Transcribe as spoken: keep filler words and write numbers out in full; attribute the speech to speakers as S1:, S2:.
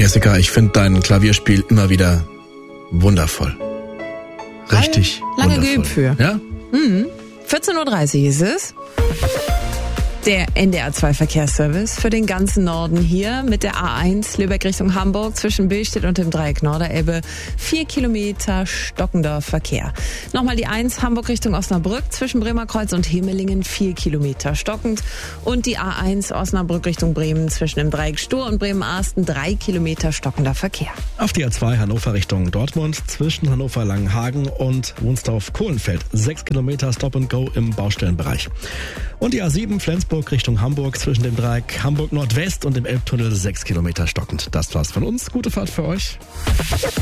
S1: Jessica, ich finde dein Klavierspiel immer wieder wundervoll. Richtig
S2: Lange
S1: wundervoll.
S2: geübt für.
S1: Ja?
S2: Mhm. vierzehn Uhr dreißig ist es. Der N D R zwei Verkehrsservice für den ganzen Norden hier mit der A eins Lübeck Richtung Hamburg zwischen Billstedt und dem Dreieck Norderelbe. Vier Kilometer stockender Verkehr. Nochmal die eins Hamburg Richtung Osnabrück zwischen Bremerkreuz und Hemelingen. Vier Kilometer stockend. Und die A eins Osnabrück Richtung Bremen zwischen dem Dreieck Stur und Bremen-Arsten. Drei Kilometer stockender Verkehr.
S3: Auf die A zwei Hannover Richtung Dortmund zwischen Hannover-Langenhagen und Wunsdorf-Kohlenfeld. Sechs Kilometer Stop and Go im Baustellenbereich. Und die A sieben Flensburg Richtung Hamburg zwischen dem Dreieck Hamburg Nordwest und dem Elbtunnel. Sechs Kilometer stockend. Das war's von uns. Gute Fahrt für euch.